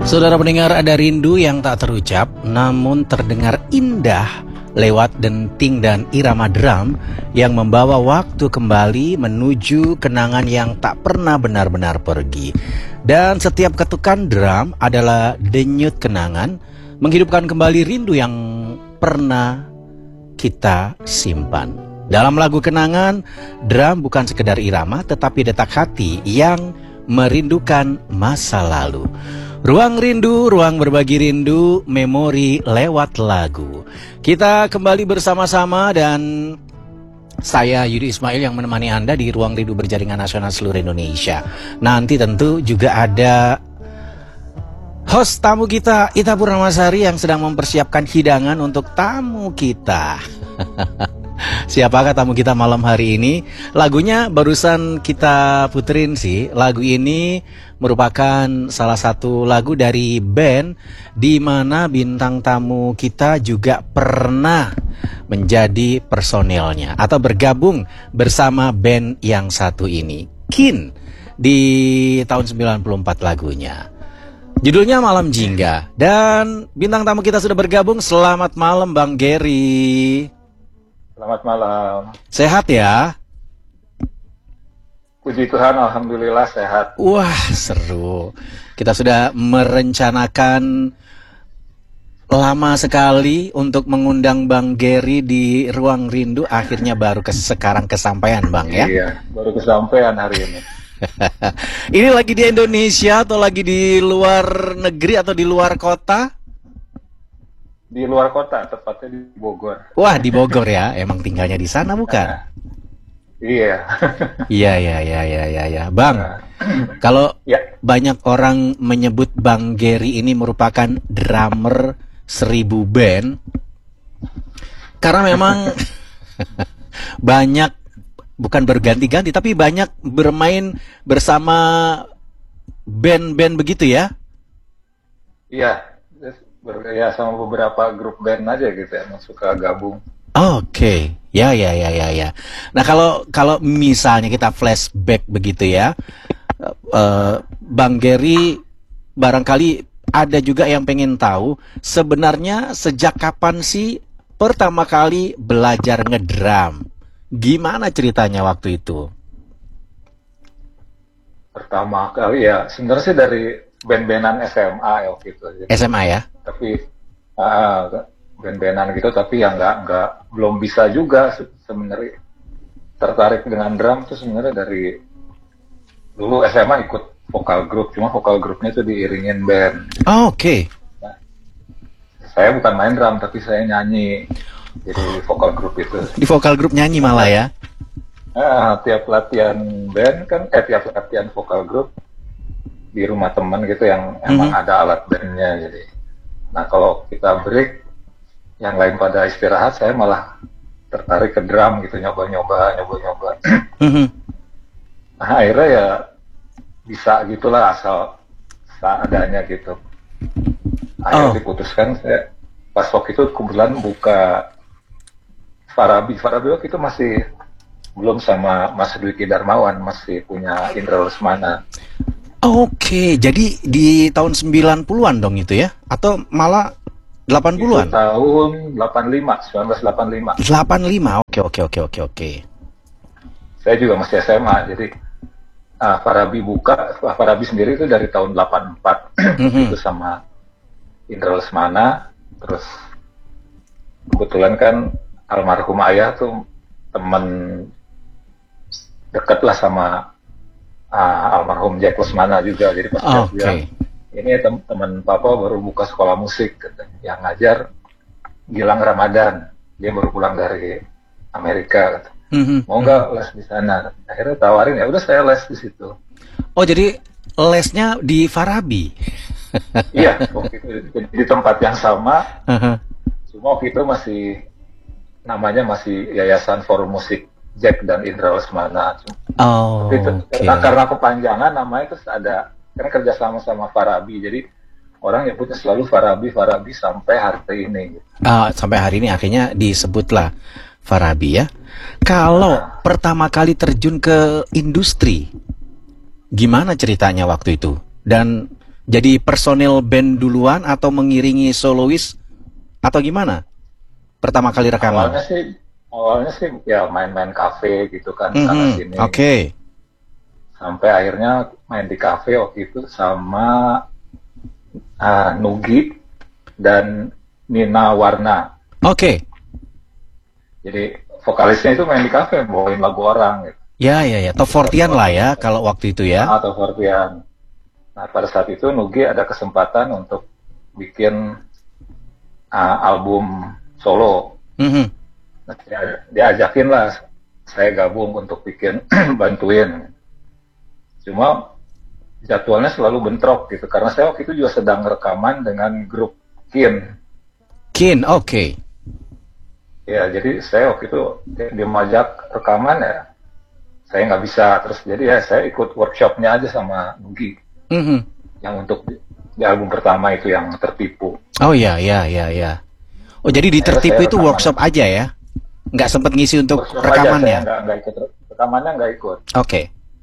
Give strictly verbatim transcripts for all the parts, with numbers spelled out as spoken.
Saudara pendengar, ada rindu yang tak terucap namun terdengar indah lewat denting dan irama drum yang membawa waktu kembali menuju kenangan yang tak pernah benar-benar pergi. Dan setiap ketukan drum adalah denyut kenangan, menghidupkan kembali rindu yang pernah kita simpan. Dalam lagu kenangan, drum bukan sekedar irama tetapi detak hati yang merindukan masa lalu. Ruang rindu, ruang berbagi rindu, memori lewat lagu. Kita kembali bersama-sama dan saya Yudi Ismail yang menemani Anda di Ruang Rindu Berjaringan Nasional seluruh Indonesia. Nanti tentu juga ada host tamu kita, Ita Purnamasari, yang sedang mempersiapkan hidangan untuk tamu kita. Siapakah tamu kita malam hari ini? Lagunya barusan kita puterin sih. Lagu ini merupakan salah satu lagu dari band di mana bintang tamu kita juga pernah menjadi personelnya atau bergabung bersama band yang satu ini, Kin, di tahun sembilan puluh empat lagunya. Judulnya Malam Jingga. Dan bintang tamu kita sudah bergabung. Selamat malam Bang Gary. Selamat malam. Sehat ya? Puji Tuhan, alhamdulillah sehat. Wah, seru. Kita sudah merencanakan lama sekali untuk mengundang Bang Gary di Ruang Rindu. Akhirnya baru ke sekarang kesampaian, Bang, ya? Iya, baru kesampaian hari ini. Ini lagi di Indonesia atau lagi di luar negeri atau di luar kota? Di luar kota, tepatnya di Bogor. Wah, di Bogor ya? Emang tinggalnya di sana bukan? Nah, iya. Iya, iya, iya, iya, iya, ya. Bang, Nah, kalau ya. banyak orang menyebut Bang Gary ini merupakan drummer seribu band, karena memang banyak, bukan berganti-ganti, tapi banyak bermain bersama band-band begitu ya? Iya, ber- ya sama beberapa grup band aja gitu ya, yang suka gabung. Oke, ya, ya, ya, ya, ya. Nah, kalau kalau misalnya kita flashback begitu ya, eh, Bang Gary, barangkali ada juga yang pengen tahu sebenarnya sejak kapan sih pertama kali belajar ngedrum? Gimana ceritanya waktu itu? Pertama kali ya, sebenarnya sih dari band-bandan S M A ya waktu itu. Jadi, S M A ya? tapi ah, band-bandan gitu, tapi yang nggak nggak belum bisa juga se- sebenarnya tertarik dengan drum tuh sebenarnya dari dulu S M A ikut vokal grup, cuma vokal grupnya itu diiringin band. Oh, oke. Nah, saya bukan main drum tapi saya nyanyi jadi vokal grup itu. Di vokal grup nyanyi malah ya? Nah, tiap latihan band kan, eh tiap latihan vokal grup di rumah teman gitu yang emang Mhm. ada alat bandnya. Jadi, nah kalau kita break, yang lain pada istirahat, saya malah tertarik ke drum gitu, nyoba-nyoba, nyoba-nyoba. Mhm. Nah, akhirnya ya bisa gitulah asal seadanya gitu. Akhirnya Oh. diputuskan saya pas waktu itu kebetulan buka Farabi. Farabi waktu itu masih belum sama Mas Dwiki Darmawan, masih punya Indra Lesmana. Oke, jadi di tahun sembilan puluhan dong itu ya? Atau malah delapan puluhan? Itu tahun delapan puluh lima, seribu sembilan ratus delapan puluh lima. delapan puluh lima. Oke, oke, oke, oke, oke. Saya juga masih S M A, jadi ah, Farabi buka, ah, Farabi sendiri itu dari tahun delapan puluh empat. Mhm. Itu sama Indra Lesmana. Terus kebetulan kan almarhum ayah tuh teman deket lah sama ah, almarhum Jack Lesmana juga. Jadi pas dia Oke. bilang, ini tem- teman papa baru buka sekolah musik, katanya. Yang ngajar Gilang Ramadan, dia baru pulang dari Amerika, kata. Mhm. Mau nggak les di sana? Akhirnya tawarin, ya udah saya les di situ. Oh, jadi lesnya di Farabi. Iya, waktu itu di, di tempat yang sama, Heeh. cuma waktu itu masih namanya masih Yayasan Forum Musik Jack dan Indra Lesmana. Oh, Tapi itu, oke. nah, karena kepanjangan namanya terus ada kan kerja sama sama Farabi, jadi orang yang punya selalu Farabi Farabi sampai hari ini. Ah, sampai hari ini akhirnya disebutlah Farabi ya. Kalau Nah. pertama kali terjun ke industri, gimana ceritanya waktu itu? Dan Jadi personil band duluan atau mengiringi solois atau gimana? Pertama kali rekaman? Awalnya sih, awalnya sih ya main-main kafe gitu kan, Mhm, sana sini. Oke. Sampai akhirnya main di kafe waktu itu sama ah, Nugi dan Nina Warna. Oke. Jadi vokalisnya itu main di kafe, bawain lagu orang gitu. Ya, ya, ya. Top forty-an lah ya kalau waktu itu ya. Atau Fortian. Nah, pada saat itu Nugi ada kesempatan untuk bikin uh, album solo. Mhm. Nah, dia, dia ajakin lah saya gabung untuk bikin bantuin. Cuma jadwalnya selalu bentrok gitu karena saya waktu itu juga sedang rekaman dengan grup Kin. Kin, oke. Ya, jadi saya waktu itu dia, dia majak rekaman ya. Saya nggak bisa terus jadi ya saya ikut workshopnya aja sama Nugi. Mhm. Yang untuk di, di album pertama itu yang tertipu. Oh ya, ya, ya, ya. Oh jadi di Akhirnya tertipu saya itu rekaman. workshop aja ya? Nggak sempat ngisi untuk Workshop aja, saya rekamannya? nggak nggak ikut rekamannya nggak ikut. Oke.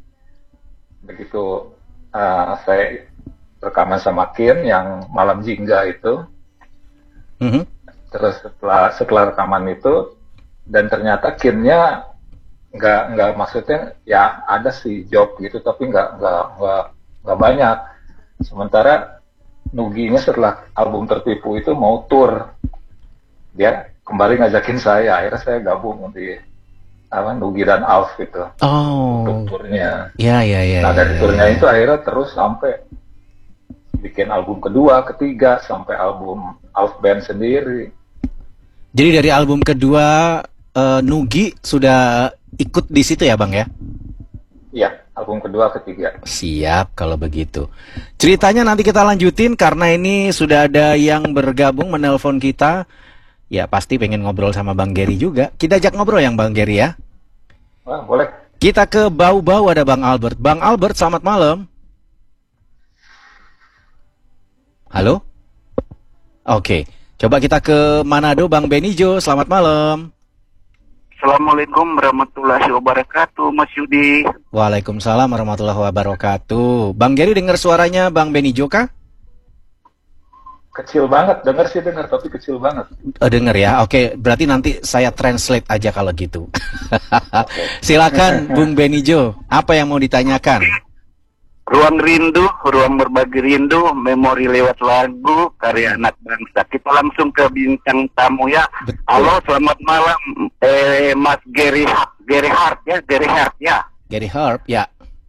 Begitu uh, saya rekaman sama Kin yang malam jingga itu, Mhm. terus setelah setelah rekaman itu dan ternyata Kinnya nggak nggak maksudnya ya ada sih job gitu tapi nggak nggak nggak nggak banyak. Sementara Nuginya setelah album tertipu itu mau tour, dia kembali ngajakin saya, akhirnya saya gabung di apa Nugi dan Alf gitu Oh. untuk turnya. Ya, ya, ya. Nah ya, dari ya, turnya ya. itu akhirnya terus sampai bikin album kedua, ketiga, sampai album Alf Band sendiri. Jadi dari album kedua eh, Nugi sudah ikut di situ ya, Bang ya? Iya, album kedua, ketiga. Siap kalau begitu. Ceritanya nanti kita lanjutin karena ini sudah ada yang bergabung menelpon kita. Ya pasti pengen ngobrol sama Bang Gary juga. Kita ajak ngobrol yang Bang Gary ya. Wah, boleh. Kita ke Bau-Bau ada Bang Albert. Bang Albert, selamat malam. Halo? Oke. Coba kita ke Manado, Bang Benijo. Selamat malam. Assalamualaikum warahmatullahi wabarakatuh, Mas Yudi. Waalaikumsalam warahmatullahi wabarakatuh. Bang Gary dengar suaranya Bang Benijo kah? Kecil banget, denger sih denger, tapi kecil banget. Oh, denger ya. Oke, berarti nanti saya translate aja kalau gitu. Silakan Bung Benijo, apa yang mau ditanyakan? Ruang rindu, ruang berbagi rindu, memori lewat lagu, karya anak bangsa. Kita langsung ke bintang tamu ya. Betul. Halo, selamat malam, eh, Mas Gary, Gary Hart ya, Gary Hart ya. Gary Harp, ya.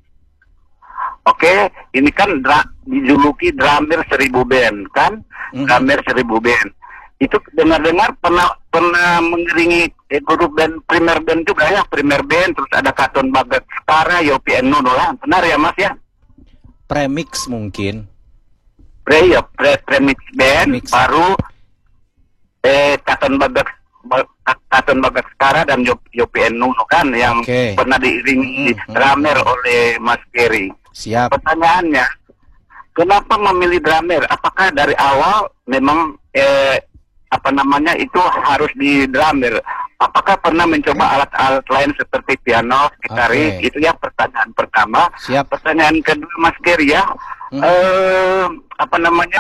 Oke, ini kan dra- dijuluki drummer seribu band kan, Mhm. drummer seribu band. Itu dengar-dengar pernah pernah mengiringi eh, grup band primer band juga ya, primer band, terus ada Katon Bagaskara, Yopi and Nuno lah, benar ya Mas ya? Premix mungkin. Pre ya, pre premix band, Premix. baru eh Katon Bagas Ba- Katon Bagaskara dan Yop- Yopi and Nuno kan yang Oke. pernah diiringi Mhm. drummer oleh Mas Gary. Siap. Pertanyaannya, kenapa memilih drummer? Apakah dari awal memang eh, apa namanya itu harus di drummer? Apakah pernah mencoba alat-alat lain seperti piano, gitaris? Oke. Itu ya pertanyaan pertama. Siap. Pertanyaan kedua, Mas Gary ya, Hmm. eh, apa namanya?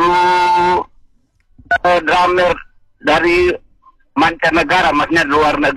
Kalau eh, drummer dari mancanegara, maksudnya luar negeri